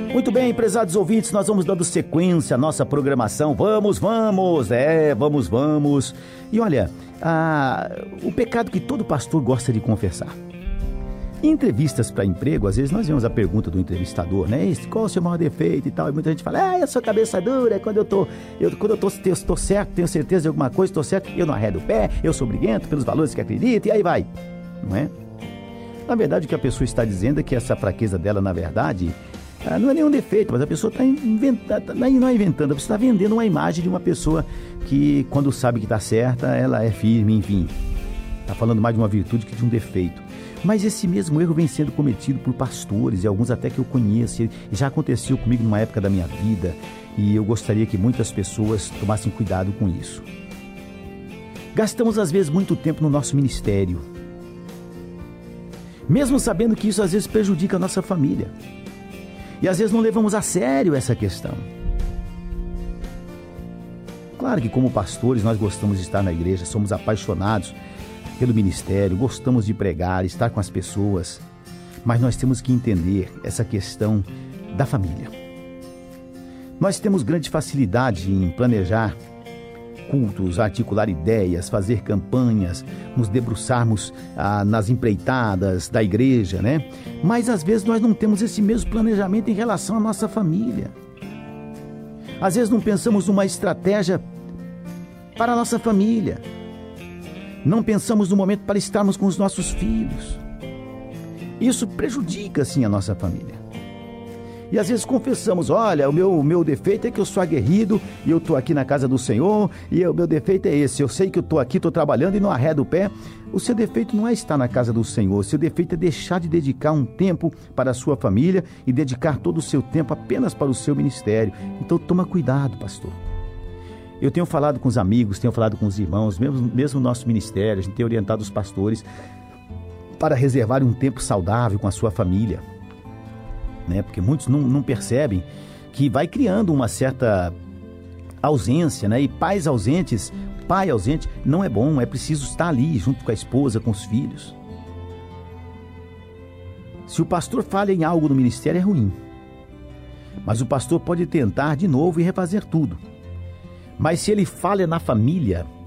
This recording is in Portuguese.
Muito bem, prezados ouvintes, nós vamos dando sequência à nossa programação. Vamos! E olha, o pecado que todo pastor gosta de confessar. Em entrevistas para emprego, às vezes nós vemos a pergunta do entrevistador, né? Qual é o seu maior defeito e tal? E muita gente fala, eu sou cabeça dura, quando eu estou certo, tenho certeza de alguma coisa, estou certo, eu não arredo o pé, eu sou briguento pelos valores que acredito, e aí vai, não é? Na verdade, o que a pessoa está dizendo é que essa fraqueza dela, na verdade, não é nenhum defeito, mas a pessoa está inventando, não é inventando, você está vendendo uma imagem de uma pessoa que, quando sabe que está certa, ela é firme, enfim. Está falando mais de uma virtude que de um defeito. Mas esse mesmo erro vem sendo cometido por pastores, e alguns até que eu conheço, e já aconteceu comigo numa época da minha vida, e eu gostaria que muitas pessoas tomassem cuidado com isso. Gastamos às vezes muito tempo no nosso ministério, mesmo sabendo que isso às vezes prejudica a nossa família. E às vezes não levamos a sério essa questão. Claro que como pastores nós gostamos de estar na igreja, somos apaixonados pelo ministério, gostamos de pregar, estar com as pessoas, mas nós temos que entender essa questão da família. Nós temos grande facilidade em planejar cultos, articular ideias, fazer campanhas, nos debruçarmos nas empreitadas da igreja, né? Mas às vezes nós não temos esse mesmo planejamento em relação à nossa família. Às vezes não pensamos numa estratégia para a nossa família. Não pensamos no momento para estarmos com os nossos filhos. Isso prejudica, sim, a nossa família. E às vezes confessamos, olha, o meu defeito é que eu sou aguerrido e eu estou aqui na casa do Senhor e o meu defeito é esse, eu sei que eu estou aqui, estou trabalhando e não arredo o pé. O seu defeito não é estar na casa do Senhor, o seu defeito é deixar de dedicar um tempo para a sua família e dedicar todo o seu tempo apenas para o seu ministério. Então toma cuidado, pastor. Eu tenho falado com os amigos, tenho falado com os irmãos, mesmo no nosso ministério, a gente tem orientado os pastores para reservar um tempo saudável com a sua família, né? Porque muitos não percebem que vai criando uma certa ausência, né? E pai ausente não é bom, é preciso estar ali junto com a esposa, com os filhos. Se o pastor falha em algo no ministério é ruim, mas o pastor pode tentar de novo e refazer tudo. Mas se ele falha na família,